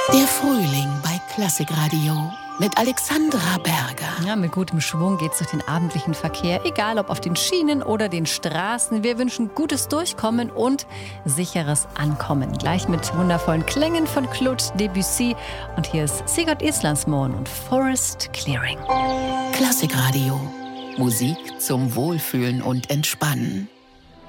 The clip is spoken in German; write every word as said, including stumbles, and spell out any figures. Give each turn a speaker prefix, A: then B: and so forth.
A: Der Frühling bei Klassikradio mit Alexandra Berger.
B: Ja, mit gutem Schwung geht's durch den abendlichen Verkehr, egal ob auf den Schienen oder den Straßen. Wir wünschen gutes Durchkommen und sicheres Ankommen. Gleich mit wundervollen Klängen von Claude Debussy. Und hier ist Sigurd Islandsmoen und Forest Clearing.
A: Klassikradio. Musik zum Wohlfühlen und Entspannen.